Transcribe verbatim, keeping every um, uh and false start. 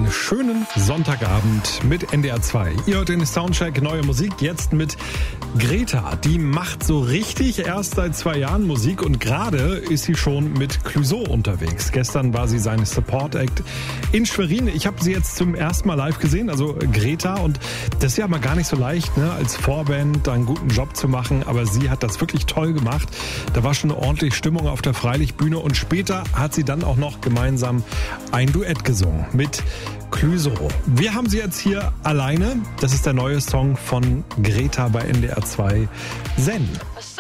einen schönen Sonntagabend mit N D R zwei. Ihr hört den Soundcheck, neue Musik, jetzt mit Greta. Die macht so richtig erst seit zwei Jahren Musik und gerade ist sie schon mit Clouseau unterwegs. Gestern war sie seine Support Act in Schwerin. Ich habe sie jetzt zum ersten Mal live gesehen, also Greta. Und das ist ja mal gar nicht so leicht, ne, als Vorband da einen guten Job zu machen. Aber sie hat das wirklich toll gemacht. Da war schon eine ordentliche Stimmung auf der Freilichtbühne und später hat sie dann auch noch gemeinsam ein Duett gesungen mit Clouseau. Wir haben sie jetzt hier alleine. Das ist der neue Song von Greta bei N D R zwei, Zen.